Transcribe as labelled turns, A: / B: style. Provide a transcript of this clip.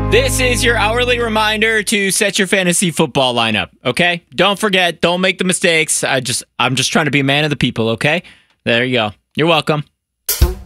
A: This is your hourly reminder to set your fantasy football lineup, okay? Don't forget, don't make the mistakes. I'm just trying to be a man of the people, okay? There you go. You're welcome.